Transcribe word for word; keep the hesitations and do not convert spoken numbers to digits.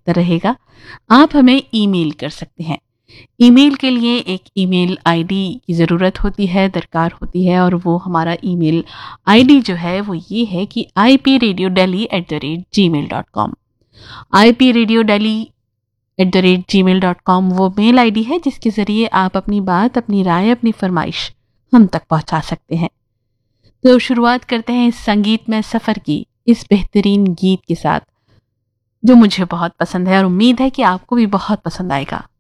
बेहतर रहेगा। आप हमें ईमेल कर सकते हैं। ईमेल के लिए एक ईमेल आईडी की ज़रूरत होती है, दरकार होती है, और वो हमारा ईमेल आईडी जो है वो ये है कि I P radio daily at the rate ji mail dot com. I P radio daily at the rate ji mail dot com वो मेल आईडी है जिसके ज़रिए आप अपनी बात, अपनी राय, अपनी फरमाइश हम तक पहुंचा सकते हैं। तो शुरुआत करते हैं इस संगीत में सफ़र की, इस बेहतरीन गीत के साथ जो मुझे बहुत पसंद है और उम्मीद है कि आपको भी बहुत पसंद आएगा।